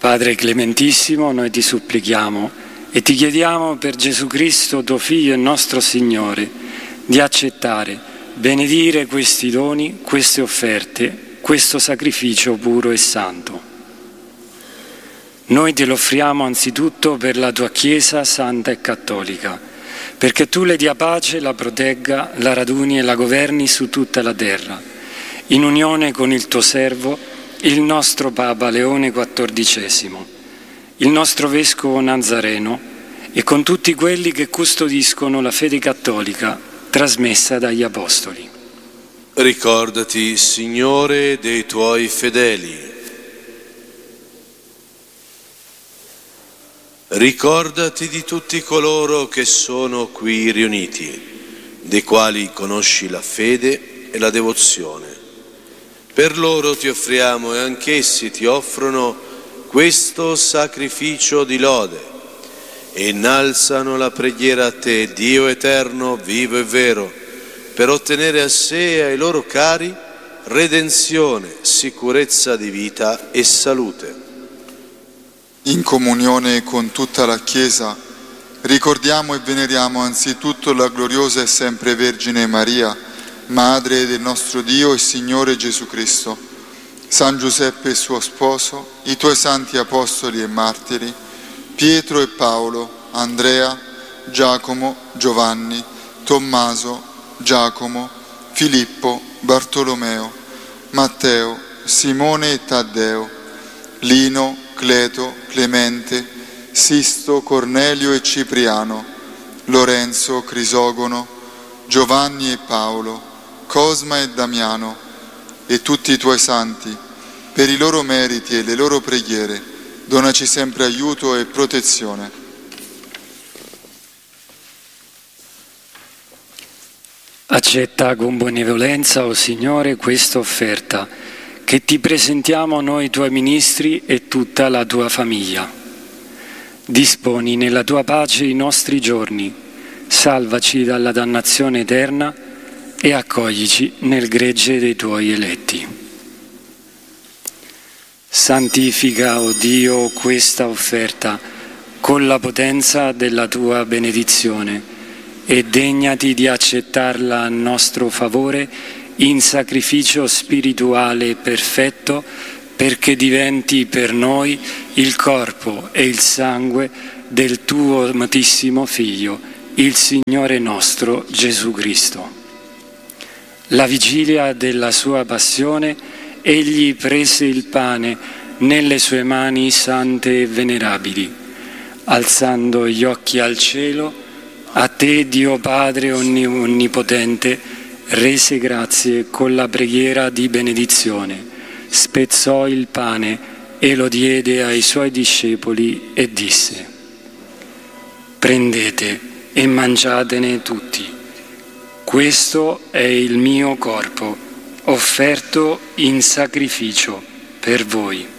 Padre clementissimo, noi ti supplichiamo e ti chiediamo per Gesù Cristo, tuo Figlio e nostro Signore, di accettare, benedire questi doni, queste offerte, questo sacrificio puro e santo. Noi te lo offriamo anzitutto per la tua Chiesa santa e cattolica, perché tu le dia pace, la protegga, la raduni e la governi su tutta la terra, in unione con il tuo servo, il nostro Papa Leone XIV, il nostro Vescovo Nazareno e con tutti quelli che custodiscono la fede cattolica trasmessa dagli Apostoli. Ricordati, Signore, dei tuoi fedeli. Ricordati di tutti coloro che sono qui riuniti, dei quali conosci la fede e la devozione. Per loro ti offriamo e anch'essi ti offrono questo sacrificio di lode e innalzano la preghiera a te, Dio eterno, vivo e vero, per ottenere a sé e ai loro cari redenzione, sicurezza di vita e salute. In comunione con tutta la Chiesa, ricordiamo e veneriamo anzitutto la gloriosa e sempre Vergine Maria, Madre del nostro Dio e Signore Gesù Cristo, San Giuseppe suo sposo, i tuoi santi apostoli e martiri, Pietro e Paolo, Andrea, Giacomo, Giovanni, Tommaso, Giacomo, Filippo, Bartolomeo, Matteo, Simone e Taddeo, Lino, Cleto, Clemente, Sisto, Cornelio e Cipriano, Lorenzo, Crisogono, Giovanni e Paolo, Cosma e Damiano e tutti i tuoi santi, per i loro meriti e le loro preghiere, donaci sempre aiuto e protezione. Accetta con benevolenza, o Signore, questa offerta, che ti presentiamo noi tuoi ministri e tutta la tua famiglia. Disponi nella tua pace i nostri giorni, salvaci dalla dannazione eterna e accoglici nel gregge dei tuoi eletti. Santifica, o Dio, questa offerta con la potenza della tua benedizione e degnati di accettarla a nostro favore in sacrificio spirituale perfetto, perché diventi per noi il corpo e il sangue del tuo amatissimo Figlio, il Signore nostro Gesù Cristo. La vigilia della sua passione, egli prese il pane nelle sue mani sante e venerabili. Alzando gli occhi al cielo, a te, Dio Padre onnipotente, rese grazie con la preghiera di benedizione, spezzò il pane e lo diede ai suoi discepoli e disse: prendete e mangiatene tutti. Questo è il mio corpo, offerto in sacrificio per voi.